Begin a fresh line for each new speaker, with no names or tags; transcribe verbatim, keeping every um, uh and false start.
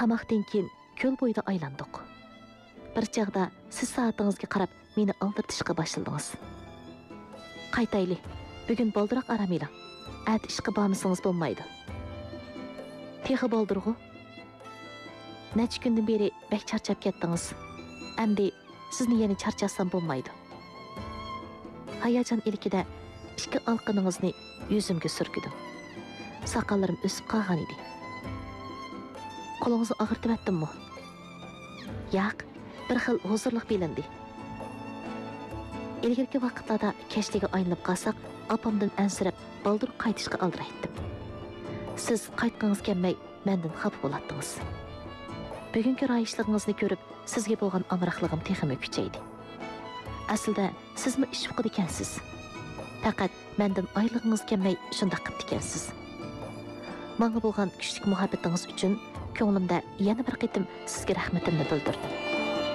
Tamoqdan keyin ko'l bo'yida aylandik. Bir chaqda siz soatingizga qarab meni aldirtishga boshladingiz. Qaytayli. Bugun boldiroq aramayla. At ishga bormasangiz bo'lmaydi. Texi boldirg'u. Necha kundan beri bek charchab ketdingiz. Endi sizni yana charchasam bo'lmaydi. Hayajon ilkida ikki alqiningizni yuzimga surkidim. Soqollarim o'sib qolgan edi. Qo'lingizni og'irtib etdimmi? Yo'q, bir xil huzurlik bilindi. Ilgirki vaqtlarda kechliga aylanib qolsak, opamdan ansirab baldur qaytishga aldiraytdim. Siz qaytqingiz kelmay, mendan xafa bo'ladingiz. Bugungi rayishligingizni ko'rib, sizga bo'lgan amroqligim texmi kuchaydi. Aslida sizmi ish qilib ekansiz. Faqat mendan oyligingiz kelmay shunday qilib ekansiz. Menga bo'lgan kuchli muhabbatingiz uchun ko'nglimda yana bir qitim sizga rahmatimni bildirdim.